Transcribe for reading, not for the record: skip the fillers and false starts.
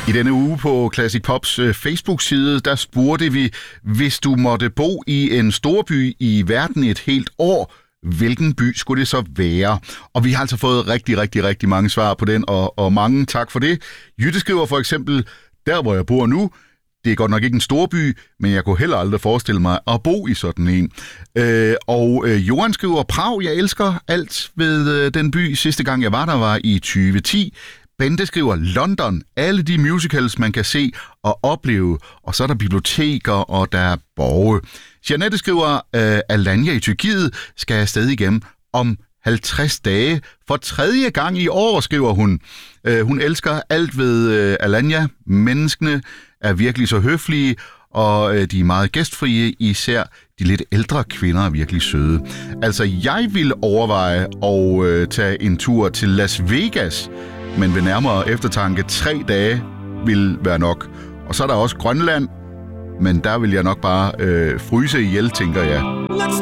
I denne uge på Classic Pops Facebook-side, der spurgte vi, hvis du måtte bo i en storby i verden et helt år, hvilken by skulle det så være? Og vi har altså fået rigtig mange svar på den, og mange tak for det. Jytte skriver for eksempel, der hvor jeg bor nu, det er godt nok ikke en storby, men jeg kunne heller aldrig forestille mig at bo i sådan en. Johan skriver, Prag, jeg elsker alt ved den by. Sidste gang jeg var der var i 2010. Bente skriver, London, alle de musicals, man kan se og opleve. Og så er der biblioteker, og der er borge. Jeanette skriver, Alanya i Tyrkiet skal jeg stadig igennem om 50 dage. For 3. gang i år, skriver hun. Hun elsker alt ved Alanya. Menneskene er virkelig så høflige, og de er meget gæstfrie, især de lidt ældre kvinder er virkelig søde. Altså, jeg vil overveje at tage en tur til Las Vegas, men ved nærmere eftertanke 3 dage vil være nok. Og så er der også Grønland, men der vil jeg nok bare fryse ihjel, tænker jeg.